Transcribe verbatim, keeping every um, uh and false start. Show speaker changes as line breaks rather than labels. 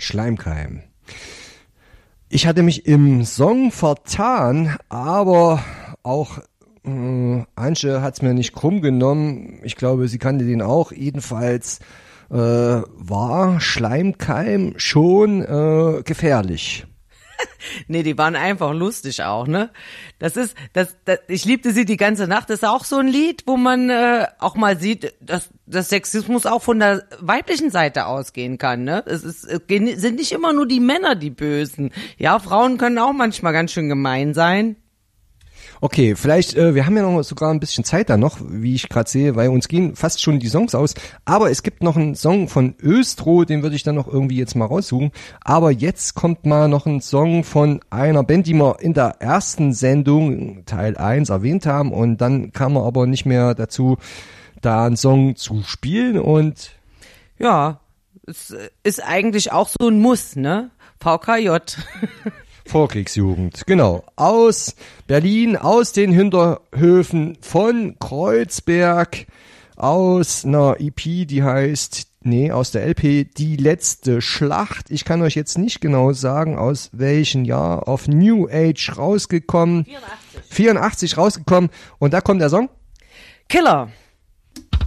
Schleimkeim. Ich hatte mich im Song vertan, aber auch äh, Antje hat es mir nicht krumm genommen. Ich glaube, sie kannte den auch. Jedenfalls äh, war Schleimkeim schon äh, gefährlich.
Nee, die waren einfach lustig auch, ne? Das ist, das, das ich liebte sie die ganze Nacht. Das ist auch so ein Lied, wo man äh, auch mal sieht, dass dass Sexismus auch von der weiblichen Seite ausgehen kann, ne? Es ist, es sind nicht immer nur die Männer die Bösen. Ja, Frauen können auch manchmal ganz schön gemein sein.
Okay, vielleicht, äh, wir haben ja noch sogar ein bisschen Zeit da noch, wie ich gerade sehe, weil uns gehen fast schon die Songs aus. Aber es gibt noch einen Song von Östro, den würde ich dann noch irgendwie jetzt mal raussuchen. Aber jetzt kommt mal noch ein Song von einer Band, die wir in der ersten Sendung, Teil eins, erwähnt haben. Und dann kam man aber nicht mehr dazu, da einen Song zu spielen. Und
ja, es ist eigentlich auch so ein Muss, ne? V K J.
Vorkriegsjugend, genau. Aus Berlin, aus den Hinterhöfen von Kreuzberg, aus einer E P, die heißt, nee, aus der L P, Die letzte Schlacht. Ich kann euch jetzt nicht genau sagen, aus welchem Jahr, auf New Age rausgekommen.
vierundachtzig.
vierundachtzig rausgekommen. Und da kommt der Song.
Killer.